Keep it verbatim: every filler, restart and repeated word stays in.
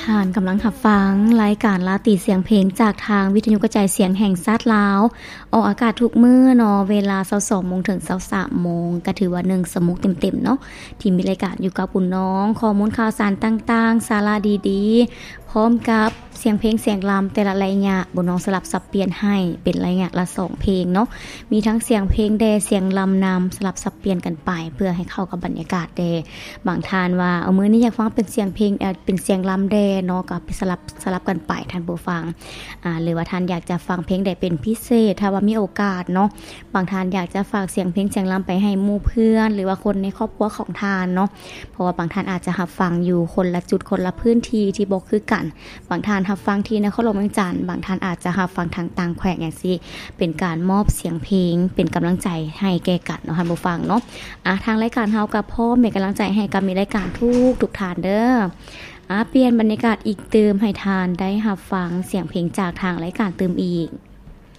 ท่านกำลังรับฟังรายการลาตรีเสียงเพลงจากทางวิทยุกระจายเสียงแห่งชาติลาวออกอากาศทุกมื้อเนาะเวลา ยี่สิบสองโมง ถึง ยี่สิบสามโมงก็ถือว่าหนึ่งชั่วโมงเต็มๆเนาะที่มีรายการอยู่กับคุณน้องข้อมูลข่าวสารต่างๆสาระดีๆพร้อมกับเสียงเพลงเสียงรำแต่ละระยะบ่น้องสลับสับเปลี่ยนให้เป็นระยะละสองเพลงเนาะมีทั้งเสียงเพลงแดเสียงรำนำสลับสับเปลี่ยนกันไปเพื่อให้เข้ากับบรรยากาศแดบางท่านว่าเอามื้อนี้อยากฟังเป็นเสียงเพลงเอ่อเป็นเสียงรำแดเนาะก็สลับสลับกันไปท่านผู้ฟังอ่าหรือว่าท่านอยากจะฟังเพลงใดเป็นพิเศษถ้าว่ามีโอกาสเนาะบางท่านอยากจะฝากเสียงเพลงเสียงรำไปให้หมู่เพื่อนหรือว่าคนในครอบครัวของท่านเนาะเพราะว่าบางท่านอาจจะรับฟังอยู่คนละจุดคนละพื้นที่ที่บ่คือกันบางท่านรับฟังที่นครหลวงเวียงจันทน์บางท่านอาจจะรับฟังทางต่างแขวงอย่างซี่เป็นการมอบเสียงเพลงเป็นกำลังใจให้แก่กันเนาะท่านผู้ฟังเนาะอ่ะทางรายการเฮาก็พร้อมเป็นกำลังใจให้กับมีรายการทุกทุกท่านเด้ออ่ะเปลี่ยนบรรยากาศอีกเติมให้ทานได้รับฟังเสียงเพลงจากทางรายการเติมอีก